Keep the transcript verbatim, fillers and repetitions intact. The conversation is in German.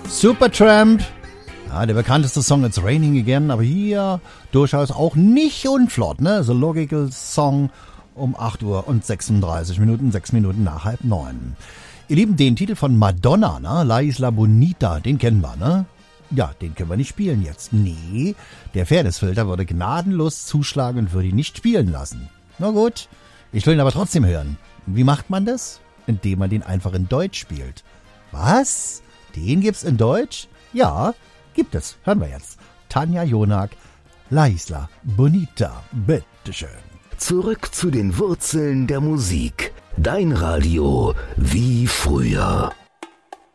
Supertramp. Ja, der bekannteste Song It's Raining Again, aber hier durchaus auch nicht unflott, ne? The Logical Song um acht Uhr und sechsunddreißig Minuten, sechs Minuten nach halb neun. Ihr Lieben, den Titel von Madonna, ne? La Isla Bonita, den kennen wir, ne? Ja, den können wir nicht spielen jetzt. Nee, der Fairnessfilter würde gnadenlos zuschlagen und würde ihn nicht spielen lassen. Na gut, ich will ihn aber trotzdem hören. Wie macht man das? Indem man den einfach in Deutsch spielt. Was? Den gibt's in Deutsch? Ja, gibt es. Hören wir jetzt. Tanja Jonak, La Isla Bonita. Bitteschön. Zurück zu den Wurzeln der Musik. Dein Radio wie früher.